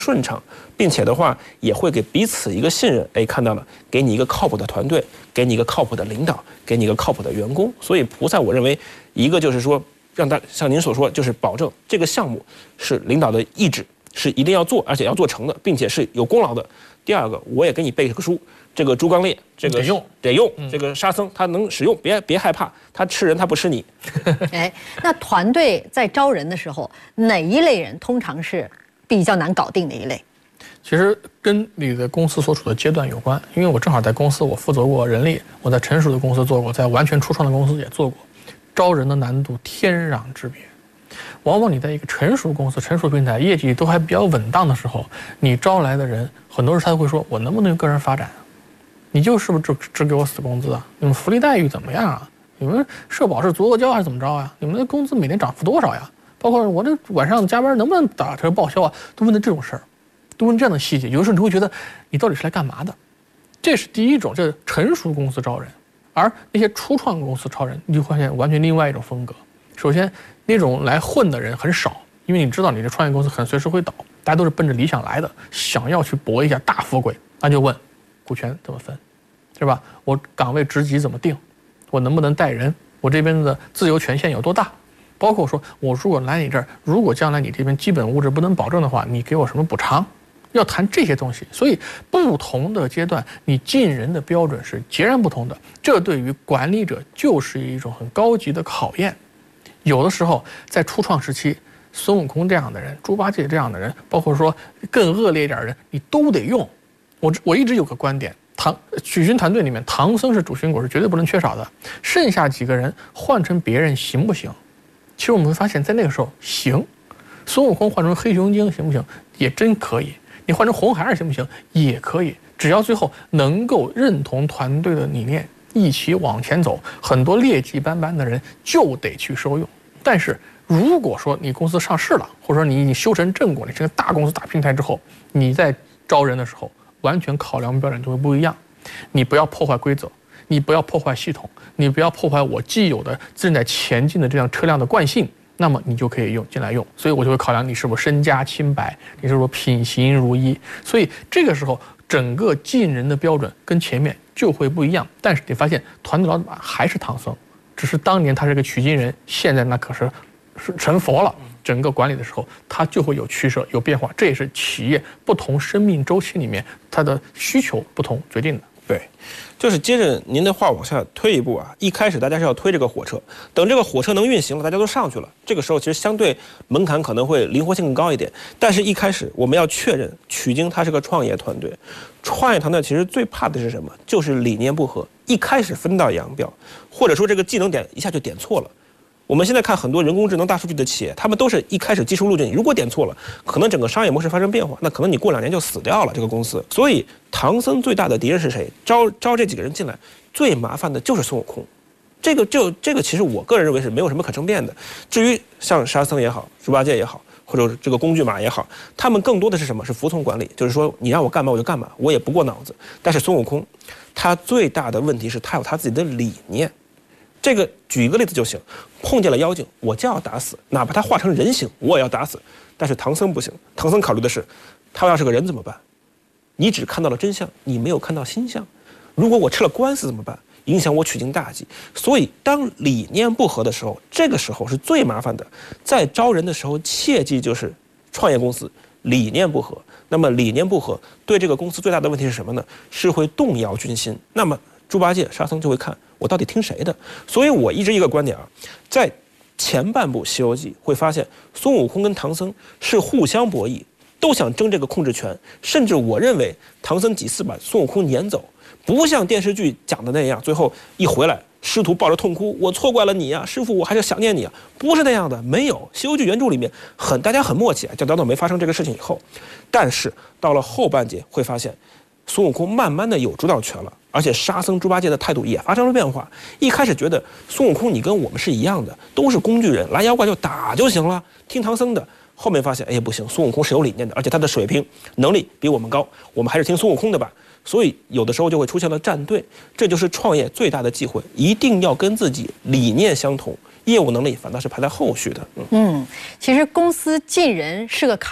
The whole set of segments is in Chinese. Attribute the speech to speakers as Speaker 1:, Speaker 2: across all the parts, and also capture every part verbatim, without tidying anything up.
Speaker 1: 顺畅，并且的话也会给彼此一个信任。哎，看到了，给你一个靠谱的团队，给你一个靠谱的领导，给你一个靠谱的员工。所以菩萨，我认为一个就是说，让大像您所说，就是保证这个项目是领导的意志，是一定要做，而且要做成的，并且是有功劳的。第二个，我也给你背个书，这个猪刚鬣，这个
Speaker 2: 得用
Speaker 1: 得用，这个沙僧他能使用，别别害怕，他吃人他不吃你。
Speaker 3: 哎，那团队在招人的时候，哪一类人通常是比较难搞定的一类？
Speaker 2: 其实跟你的公司所处的阶段有关，因为我正好在公司我负责过人力，我在成熟的公司做过，在完全初创的公司也做过，招人的难度天壤之别。往往你在一个成熟公司、成熟平台，业绩都还比较稳当的时候，你招来的人，很多人他会说：“我能不能有个人发展？你就是不是只只给我死工资啊？你们福利待遇怎么样啊？你们社保是足额交还是怎么着呀？你们的工资每年涨幅多少呀？包括我这晚上加班能不能打车报销啊？”都问的这种事儿。都问这样的细节，有的时候你会觉得你到底是来干嘛的？这是第一种，这是成熟公司招人，而那些初创公司招人，你就发现完全另外一种风格。首先，那种来混的人很少，因为你知道你的创业公司可能随时会倒，大家都是奔着理想来的，想要去搏一下大富贵，那就问股权怎么分，是吧？我岗位职级怎么定？我能不能带人？我这边的自由权限有多大？包括说，我如果来你这儿，如果将来你这边基本物质不能保证的话，你给我什么补偿？要谈这些东西，所以不同的阶段，你进人的标准是截然不同的。这对于管理者就是一种很高级的考验。有的时候在初创时期，孙悟空这样的人，猪八戒这样的人，包括说更恶劣一点的人，你都得用。我我一直有个观点，唐取经团队里面，唐僧是主心骨，是绝对不能缺少的。剩下几个人换成别人行不行？其实我们会发现，在那个时候行。孙悟空换成黑熊精行不行？也真可以。你换成红孩儿行不行？也可以，只要最后能够认同团队的理念，一起往前走，很多劣迹斑斑的人就得去收用。但是如果说你公司上市了，或者说你已经修成正果，你是个大公司大平台之后，你在招人的时候，完全考量标准就会不一样。你不要破坏规则，你不要破坏系统，你不要破坏我既有的正在前进的这辆车辆的惯性。那么你就可以用进来用，所以我就会考量你是否身家清白，你是否品行如一。所以这个时候，整个进人的标准跟前面就会不一样。但是你发现团队老板还是唐僧，只是当年他是个取经人，现在那可是是成佛了。整个管理的时候，它就会有取舍、有变化，这也是企业不同生命周期里面它的需求不同决定的。
Speaker 1: 对，就是接着您的话往下推一步啊，一开始大家是要推这个火车，等这个火车能运行了，大家都上去了，这个时候其实相对门槛可能会灵活性更高一点。但是一开始我们要确认，取经它是个创业团队，创业团队其实最怕的是什么？就是理念不合，一开始分道扬镳，或者说这个技能点一下就点错了。我们现在看很多人工智能大数据的企业，他们都是一开始技术路径，如果点错了，可能整个商业模式发生变化，那可能你过两年就死掉了这个公司。所以唐僧最大的敌人是谁？招招这几个人进来，最麻烦的就是孙悟空。这个就这个其实我个人认为是没有什么可争辩的。至于像沙僧也好，猪八戒也好，或者这个工具马也好，他们更多的是什么？是服从管理，就是说你让我干嘛我就干嘛，我也不过脑子。但是孙悟空，他最大的问题是他有他自己的理念。这个举一个例子就行，碰见了妖精，我就要打死，哪怕他化成人形，我也要打死。但是唐僧不行，唐僧考虑的是，他要是个人怎么办？你只看到了真相，你没有看到心相。如果我吃了官司怎么办？影响我取经大计。所以当理念不合的时候，这个时候是最麻烦的。在招人的时候，切记就是创业公司理念不合。那么理念不合对这个公司最大的问题是什么呢？是会动摇军心。那么猪八戒、沙僧就会看我到底听谁的。所以我一直一个观点啊，在前半部《西游记》会发现孙悟空跟唐僧是互相博弈，都想争这个控制权。甚至我认为唐僧几次把孙悟空撵走，不像电视剧讲的那样，最后一回来师徒抱着痛哭，我错怪了你啊，师父我还是想念你啊，不是那样的。没有，《西游记》原著里面很大家很默契啊，就等到没发生这个事情以后。但是到了后半节会发现孙悟空慢慢的有主导权了，而且沙僧、猪八戒的态度也发生了变化。一开始觉得孙悟空你跟我们是一样的，都是工具人，来妖怪就打就行了，听唐僧的。后面发现，哎不行，孙悟空是有理念的，而且他的水平能力比我们高，我们还是听孙悟空的吧。所以有的时候就会出现了站队，这就是创业最大的忌讳，一定要跟自己理念相同，业务能力反倒是排在后续的。嗯，
Speaker 3: 嗯其实公司进人是个坎儿，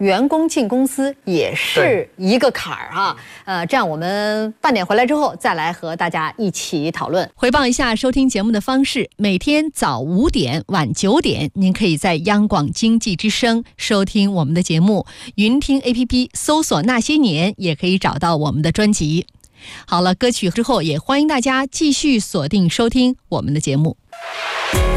Speaker 3: 员工进公司也是一个坎儿啊。呃，这样我们半点回来之后再来和大家一起讨论。
Speaker 4: 回报一下收听节目的方式：每天早五点、晚九点，您可以在央广经济之声收听我们的节目，云听 A P P 搜索那些年也可以找到我们的专辑。好了，歌曲之后也欢迎大家继续锁定收听我们的节目。